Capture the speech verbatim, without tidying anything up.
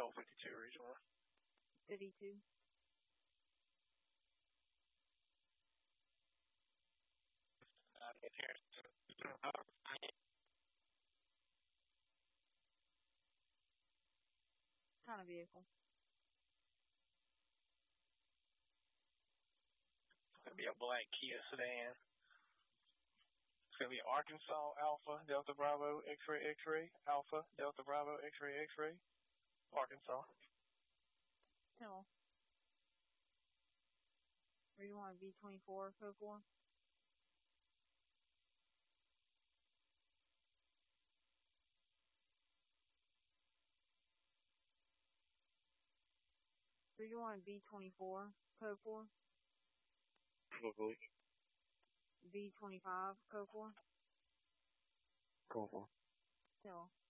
L fifty-two, region one. fifty-two. Uh, here. Kind of vehicle. It's going to be a black Kia sedan. It's going to be Arkansas Alpha Delta Bravo X-ray X-ray Alpha Delta Bravo X-ray X-ray Arkansas. Tell. Or you want a V twenty-four code four? So you want a V twenty-four code four? Mm-hmm. V twenty-five code four? Cool. Tell.